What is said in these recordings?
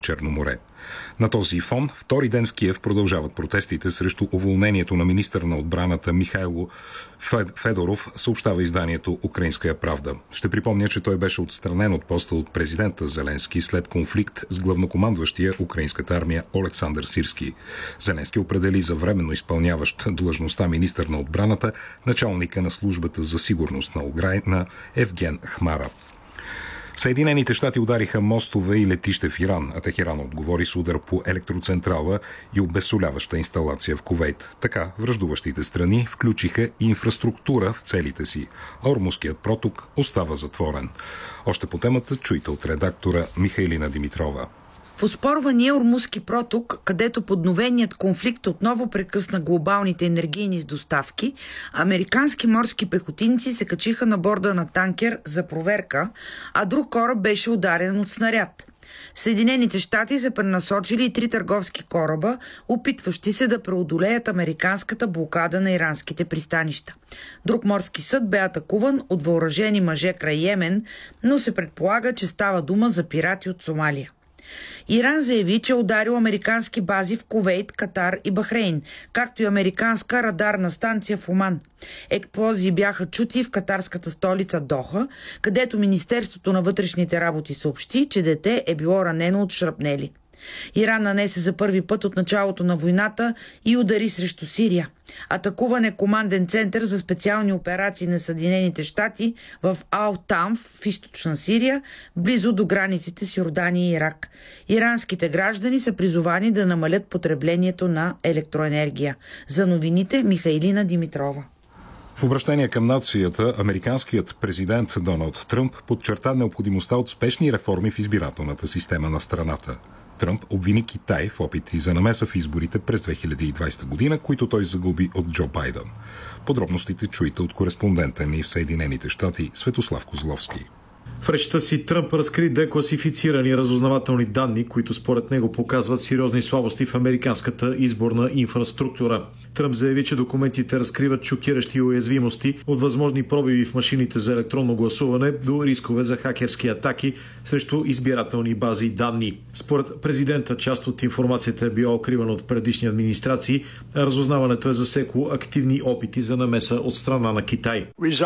Черно море. На този фон, втори ден в Киев продължават протестите срещу уволнението на министър на отбраната Михайло Федоров, съобщава изданието Украинска правда. Ще припомня, че той беше отстранен от поста от президента Зеленски след конфликт с главнокомандващия украинската армия Олександър Сирски. Зеленски определи за временно изпълняващ длъжността министър на отбраната началника на службата за сигурност на Украйна Евген Хмара. Съединените щати удариха мостове и летище в Иран, а Техеран отговори с удар по електроцентрала и обезсоляваща инсталация в Кувейт. Така, враждуващите страни включиха инфраструктура в целите си. Ормузският проток остава затворен. Още по темата чуйте от редактора Михайлина Димитрова. В оспорвания Ормузски проток, където подновеният конфликт отново прекъсна глобалните енергийни доставки, американски морски пехотинци се качиха на борда на танкер за проверка, а друг кораб беше ударен от снаряд. Съединените щати са пренасочили и 3 търговски кораба, опитващи се да преодолеят американската блокада на иранските пристанища. Друг морски съд бе атакуван от въоръжени мъже край Йемен, но се предполага, че става дума за пирати от Сомалия. Иран заяви, че ударил американски бази в Кувейт, Катар и Бахрейн, както и американска радарна станция в Оман. Експлозии бяха чути в катарската столица Доха, където Министерството на вътрешните работи съобщи, че дете е било ранено от шрапнели. Иран нанесе за първи път от началото на войната и удари срещу Сирия. Атакуван е команден център за специални операции на Съединените щати в Ал-Тамф в източна Сирия, близо до границите с Йордания и Ирак. Иранските граждани са призовани да намалят потреблението на електроенергия. За новините Михайлина Димитрова. В обращение към нацията, американският президент Доналд Тръмп подчерта необходимостта от спешни реформи в избирателната система на страната. Тръмп обвини Китай в опити за намеса в изборите през 2020 година, които той загуби от Джо Байден. Подробностите чуйте от кореспондента ни в Съединените щати Светослав Козловски. В речта си Тръмп разкри декласифицирани разузнавателни данни, които според него показват сериозни слабости в американската изборна инфраструктура. Тръмп заяви, че документите разкриват шокиращи уязвимости от възможни пробиви в машините за електронно гласуване до рискове за хакерски атаки срещу избирателни бази и данни. Според президента, част от информацията е била укривана от предишни администрации, а разузнаването е засекло активни опити за намеса от страна на Китай.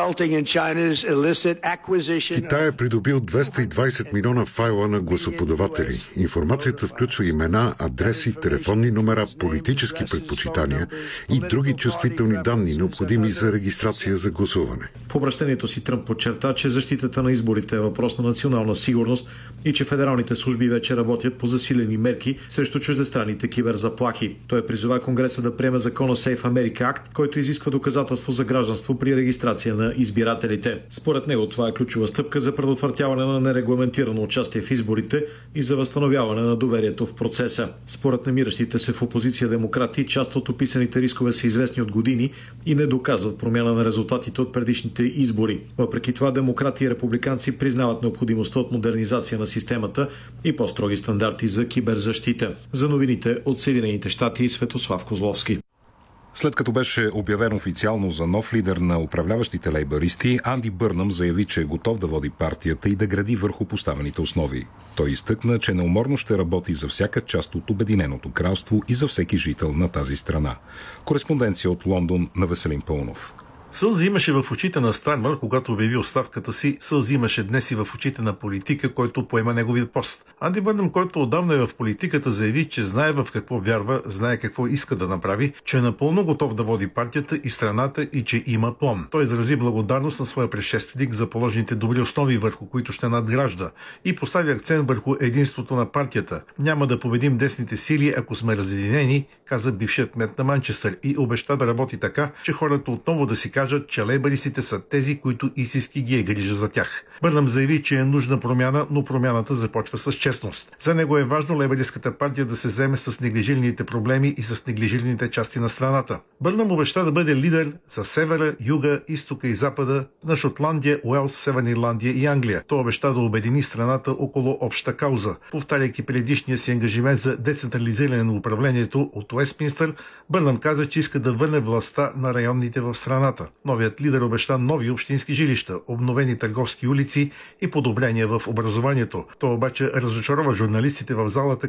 Китай е придобил 220 милиона файла на гласоподаватели. Информацията включва имена, адреси, телефонни номера, политически предпочитания и други чувствителни данни, необходими за регистрация за гласуване. В обращението си Тръмп подчерта, че защитата на изборите е въпрос на национална сигурност и че федералните служби вече работят по засилени мерки срещу чуждестранните киберзаплахи. Той призова Конгреса да приеме закона Safe America Act, който изисква доказателство за гражданство при регистрация на избирателите. Според него това е ключова стъпка за предотвратяване на нерегламентирано участие в изборите и за възстановяване на доверието в процеса. Според намиращите се в опозиция демократи, част от описаните рискове са известни от години и не доказват промяна на резултатите от предишните избори. Въпреки това, демократи и републиканци признават необходимостта от модернизация на системата и по-строги стандарти за киберзащита. За новините от Съединените щати Светослав Козловски. След като беше обявен официално за нов лидер на управляващите лейбъристи, Анди Бърнъм заяви, че е готов да води партията и да гради върху поставените основи. Той изтъкна, че неуморно ще работи за всяка част от Обединеното кралство и за всеки жител на тази страна. Кореспонденция от Лондон на Веселин Пълнов. Сълзи имаше в очите на Стармър, когато обяви оставката си. Сълзи имаше днес и в очите на политика, който поема неговият пост. Анди Бърнъм, който отдавна е в политиката, заяви, че знае в какво вярва, знае какво иска да направи, че е напълно готов да води партията и страната и че има план. Той изрази благодарност на своя предшественик за положените добри основи, върху които ще надгражда, и постави акцент върху единството на партията. Няма да победим десните сили, ако сме разединени, каза бившият кмет на Манчестър, и обеща да работи така, че хората отново да си кажат, че лейбъристите са тези, които истински ги е грижа за тях. Бърнъм заяви, че е нужна промяна, но промяната започва с честност. За него е важно лейбъристската партия да се заеме с неглижилните проблеми и с неглижилните части на страната. Бърнъм обеща да бъде лидер за севера, юга, изтока и запада на Шотландия, Уелс, Северна Ирландия и Англия. Той обеща да обедини страната около обща кауза. Повтаряйки предишния си ангажимент за децентрализиране на управлението от Уестминстър, Бърнъм каза, че иска да върне властта на районните в страната. Новият лидер обеща нови общински жилища, обновени търговски улици и подобрения в образованието. Той обаче разочарова журналистите в залата,